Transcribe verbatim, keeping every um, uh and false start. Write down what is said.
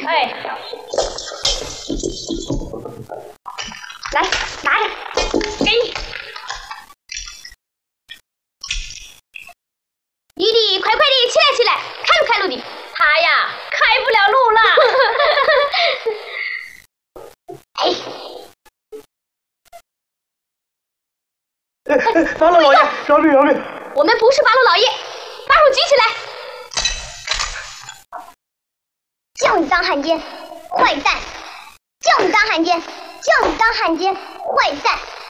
哎， 来拿着，给你。弟弟，快快的起来起来，开路开路的。 他呀，开不了路了。 哎。 哎哎，八路老爷，饶命饶命！ 我们不是八路老爷，把手举起来！叫你当汉奸，坏蛋！叫你当汉奸，叫你当汉奸，坏蛋！